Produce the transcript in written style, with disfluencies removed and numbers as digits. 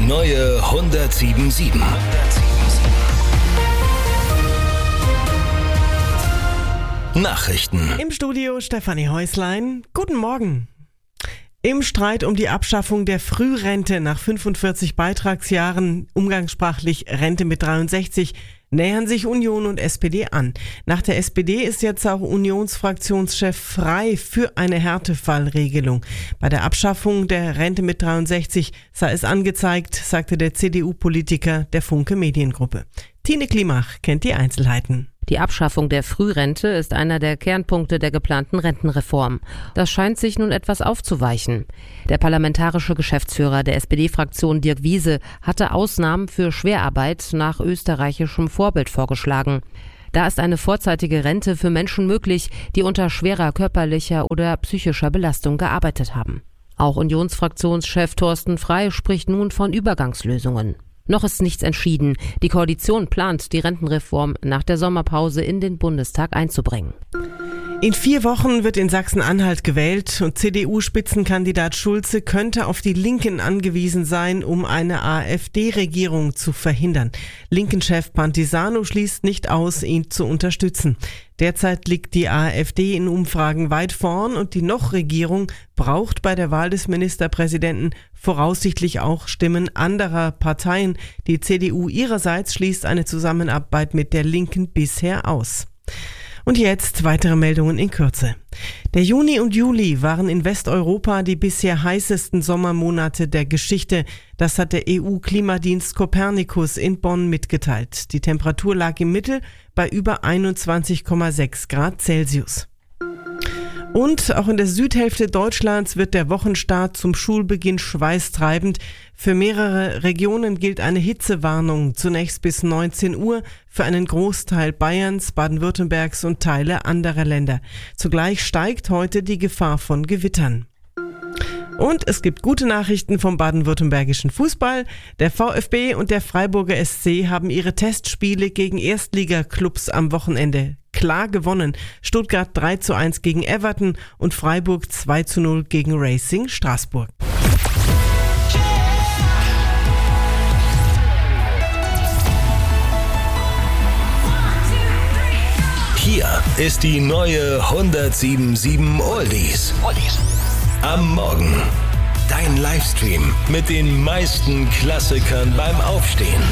neue 107.7. Nachrichten. Im Studio Stefanie Häuslein. Guten Morgen. Im Streit um die Abschaffung der Frührente nach 45 Beitragsjahren, umgangssprachlich Rente mit 63, nähern sich Union und SPD an. Nach der SPD ist jetzt auch Unionsfraktionschef Frey für eine Härtefallregelung. Bei der Abschaffung der Rente mit 63 sei es angezeigt, sagte der CDU-Politiker der Funke Mediengruppe. Tine Klimach kennt die Einzelheiten. Die Abschaffung der Frührente ist einer der Kernpunkte der geplanten Rentenreform. Das scheint sich nun etwas aufzuweichen. Der parlamentarische Geschäftsführer der SPD-Fraktion Dirk Wiese hatte Ausnahmen für Schwerarbeit nach österreichischem Vorbild vorgeschlagen. Da ist eine vorzeitige Rente für Menschen möglich, die unter schwerer körperlicher oder psychischer Belastung gearbeitet haben. Auch Unionsfraktionschef Thorsten Frey spricht nun von Übergangslösungen. Noch ist nichts entschieden. Die Koalition plant, die Rentenreform nach der Sommerpause in den Bundestag einzubringen. In 4 Wochen wird in Sachsen-Anhalt gewählt und CDU-Spitzenkandidat Schulze könnte auf die Linken angewiesen sein, um eine AfD-Regierung zu verhindern. Linken-Chef Pantisano schließt nicht aus, ihn zu unterstützen. Derzeit liegt die AfD in Umfragen weit vorn und die Noch-Regierung braucht bei der Wahl des Ministerpräsidenten voraussichtlich auch Stimmen anderer Parteien. Die CDU ihrerseits schließt eine Zusammenarbeit mit der Linken bisher aus. Und jetzt weitere Meldungen in Kürze. Der Juni und Juli waren in Westeuropa die bisher heißesten Sommermonate der Geschichte. Das hat der EU-Klimadienst Copernicus in Bonn mitgeteilt. Die Temperatur lag im Mittel bei über 21,6 Grad Celsius. Und auch in der Südhälfte Deutschlands wird der Wochenstart zum Schulbeginn schweißtreibend. Für mehrere Regionen gilt eine Hitzewarnung, zunächst bis 19 Uhr, für einen Großteil Bayerns, Baden-Württembergs und Teile anderer Länder. Zugleich steigt heute die Gefahr von Gewittern. Und es gibt gute Nachrichten vom baden-württembergischen Fußball. Der VfB und der Freiburger SC haben ihre Testspiele gegen Erstligaklubs am Wochenende klar gewonnen. Stuttgart 3:1 gegen Everton und Freiburg 2:0 gegen Racing Straßburg. Hier ist die neue 107.7 Oldies. Am Morgen. Dein Livestream mit den meisten Klassikern beim Aufstehen.